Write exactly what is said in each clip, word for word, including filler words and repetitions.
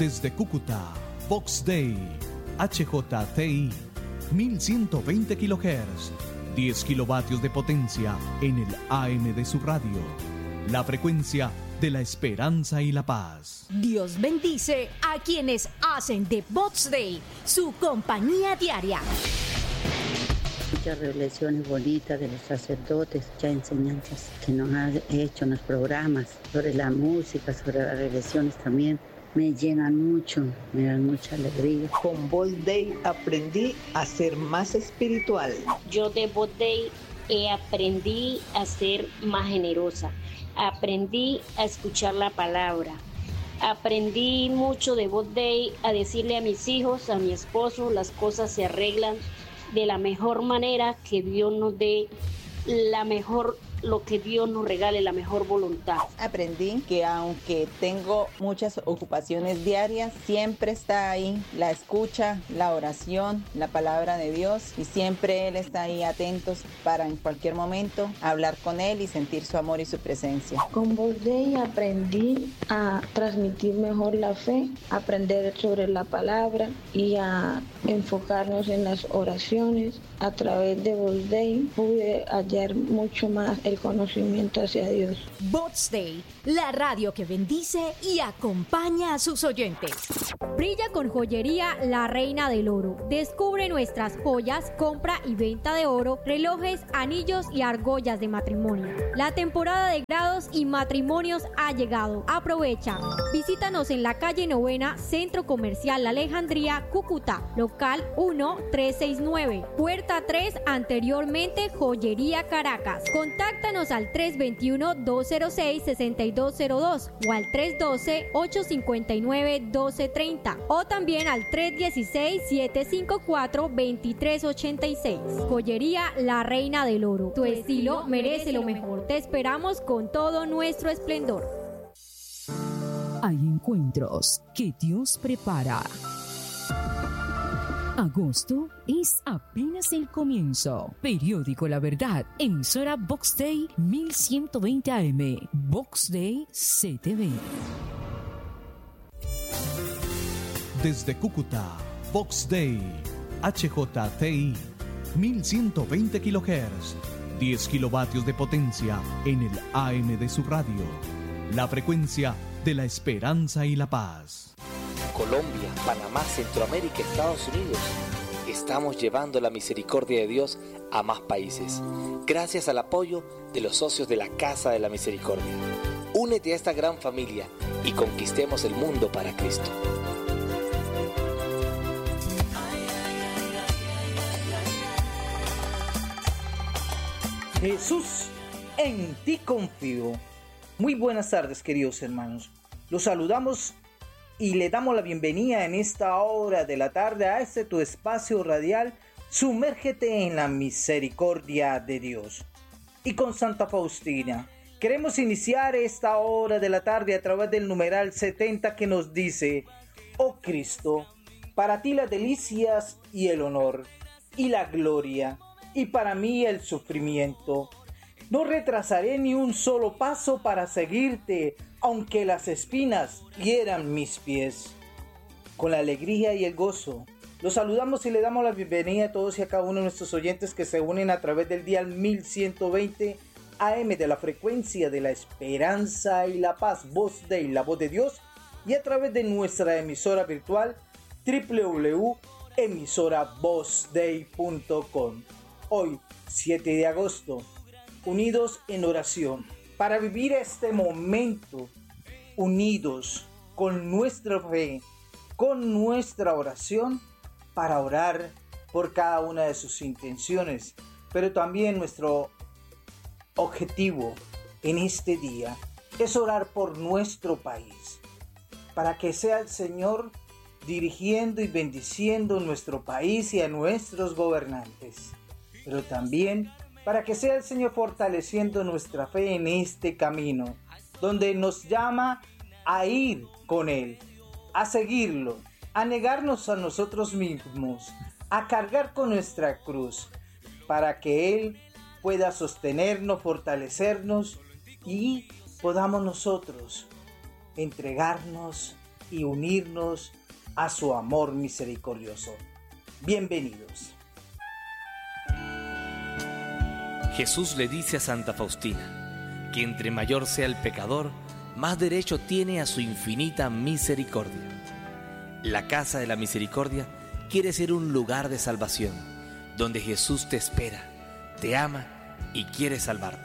Desde Cúcuta, Vox Day, H J T I, mil ciento veinte kilohertz, diez kilovatios de potencia en el A M de su radio. La frecuencia de la esperanza y la paz. Dios bendice a quienes hacen de Vox Day su compañía diaria. Muchas revelaciones bonitas de los sacerdotes, muchas enseñanzas que nos han hecho en los programas, sobre la música, sobre las revelaciones también. Me llenan mucho, me dan mucha alegría. Con Vox Day aprendí a ser más espiritual. Yo de Vox Day eh, aprendí a ser más generosa. Aprendí a escuchar la palabra. Aprendí mucho de Vox Day a decirle a mis hijos, a mi esposo, las cosas se arreglan de la mejor manera, que Dios nos dé la mejor, lo que Dios nos regale, la mejor voluntad. Aprendí que aunque tengo muchas ocupaciones diarias, siempre está ahí la escucha, la oración, la palabra de Dios, y siempre Él está ahí atentos para en cualquier momento hablar con Él y sentir su amor y su presencia. Con Vox Day aprendí a transmitir mejor la fe, aprender sobre la palabra y a enfocarnos en las oraciones. A través de Vox Day pude hallar mucho más el conocimiento hacia Dios. Vox Day, la radio que bendice y acompaña a sus oyentes. Brilla con joyería La Reina del Oro. Descubre nuestras joyas, compra y venta de oro, relojes, anillos y argollas de matrimonio. La temporada de grados y matrimonios ha llegado. Aprovecha. Visítanos en la calle Novena, Centro Comercial La Alejandría, Cúcuta, local uno tres seis nueve, puerta tres, anteriormente Joyería Caracas. Contáctanos al tres dos uno, dos cero seis, seis dos cero dos o al tres uno dos, ocho cinco nueve, uno dos tres cero o también al tres uno seis, siete cinco cuatro, dos tres ocho seis. Joyería La Reina del Oro. Tu estilo merece lo mejor. Te esperamos con todo nuestro esplendor. Hay encuentros que Dios prepara. Agosto es apenas el comienzo. Periódico La Verdad, emisora Vox Day mil ciento veinte A M, Vox Day C T V. Desde Cúcuta, Vox Day, H J T I, mil ciento veinte kilohertz, diez kilovatios de potencia en el A M de su radio. La frecuencia de la esperanza y la paz. Colombia, Panamá, Centroamérica, Estados Unidos. Estamos llevando la misericordia de Dios a más países, gracias al apoyo de los socios de la Casa de la Misericordia. Únete a esta gran familia y conquistemos el mundo para Cristo. Jesús, en ti confío. Muy buenas tardes, queridos hermanos. Los saludamos y le damos la bienvenida en esta hora de la tarde a este tu espacio radial, Sumérgete en la misericordia de Dios. Y con Santa Faustina, queremos iniciar esta hora de la tarde a través del numeral setenta que nos dice: Oh Cristo, para ti las delicias y el honor, y la gloria, y para mí el sufrimiento. No retrasaré ni un solo paso para seguirte, aunque las espinas hieran mis pies. Con la alegría y el gozo, los saludamos y le damos la bienvenida a todos y a cada uno de nuestros oyentes que se unen a través del dial mil ciento veinte A M de la frecuencia de la esperanza y la paz, Vox Day, la voz de Dios, y a través de nuestra emisora virtual doble u doble u doble u punto emisora vox day punto com. Hoy, siete de agosto, unidos en oración, para vivir este momento unidos con nuestra fe, con nuestra oración, para orar por cada una de sus intenciones, pero también nuestro objetivo en este día es orar por nuestro país, para que sea el Señor dirigiendo y bendiciendo nuestro país y a nuestros gobernantes, pero también para que sea el Señor fortaleciendo nuestra fe en este camino, donde nos llama a ir con Él, a seguirlo, a negarnos a nosotros mismos, a cargar con nuestra cruz, para que Él pueda sostenernos, fortalecernos y podamos nosotros entregarnos y unirnos a su amor misericordioso. Bienvenidos. Jesús le dice a Santa Faustina que entre mayor sea el pecador, más derecho tiene a su infinita misericordia. La Casa de la Misericordia quiere ser un lugar de salvación, donde Jesús te espera, te ama y quiere salvarte.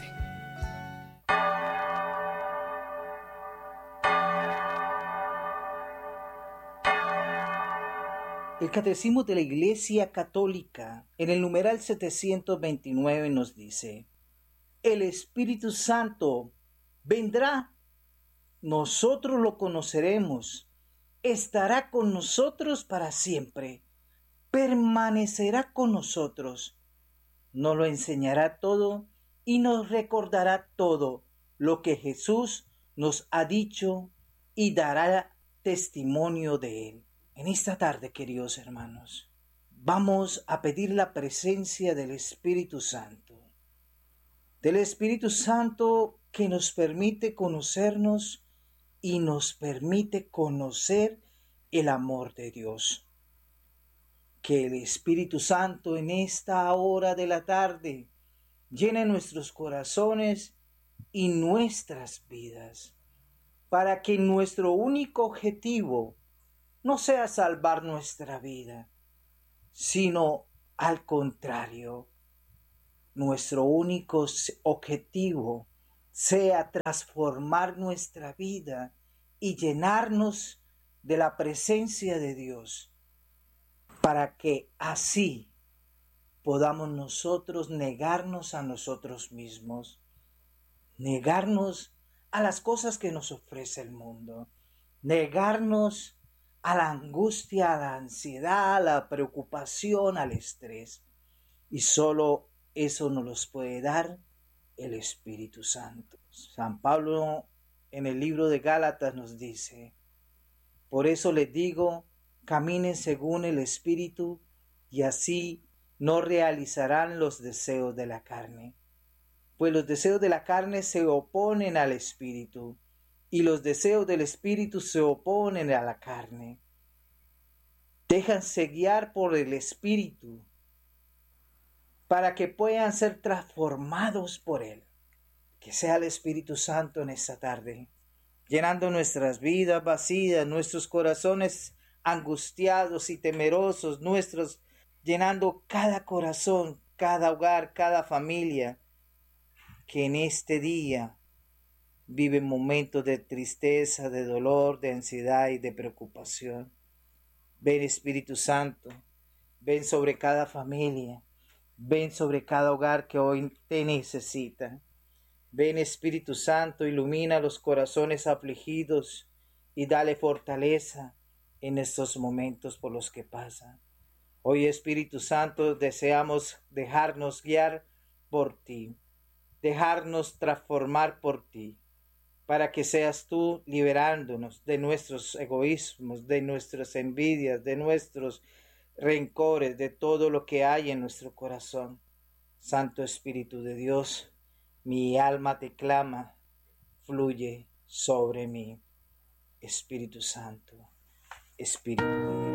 El Catecismo de la Iglesia Católica, en el numeral setecientos veintinueve, nos dice: el Espíritu Santo vendrá, nosotros lo conoceremos, estará con nosotros para siempre, permanecerá con nosotros, nos lo enseñará todo y nos recordará todo lo que Jesús nos ha dicho y dará testimonio de él. En esta tarde, queridos hermanos, vamos a pedir la presencia del Espíritu Santo. Del Espíritu Santo que nos permite conocernos y nos permite conocer el amor de Dios. Que el Espíritu Santo en esta hora de la tarde llene nuestros corazones y nuestras vidas, para que nuestro único objetivo no sea salvar nuestra vida, sino al contrario, nuestro único objetivo sea transformar nuestra vida y llenarnos de la presencia de Dios, para que así podamos nosotros negarnos a nosotros mismos, negarnos a las cosas que nos ofrece el mundo, negarnos a la angustia, a la ansiedad, a la preocupación, al estrés. Y solo eso nos los puede dar el Espíritu Santo. San Pablo en el libro de Gálatas nos dice: por eso les digo, caminen según el Espíritu y así no realizarán los deseos de la carne. Pues los deseos de la carne se oponen al Espíritu y los deseos del Espíritu se oponen a la carne. Déjanse guiar por el Espíritu para que puedan ser transformados por Él. Que sea el Espíritu Santo en esta tarde, llenando nuestras vidas vacías, nuestros corazones angustiados y temerosos, nuestros, llenando cada corazón, cada hogar, cada familia, que en este día vive momentos de tristeza, de dolor, de ansiedad y de preocupación. Ven, Espíritu Santo, ven sobre cada familia, ven sobre cada hogar que hoy te necesita. Ven, Espíritu Santo, ilumina los corazones afligidos y dale fortaleza en estos momentos por los que pasan. Hoy, Espíritu Santo, deseamos dejarnos guiar por ti, dejarnos transformar por ti, para que seas tú liberándonos de nuestros egoísmos, de nuestras envidias, de nuestros rencores, de todo lo que hay en nuestro corazón. Santo Espíritu de Dios, mi alma te clama, fluye sobre mí. Espíritu Santo, Espíritu de Dios.